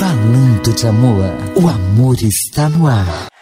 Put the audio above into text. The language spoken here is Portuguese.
falando de amor. O amor está no ar.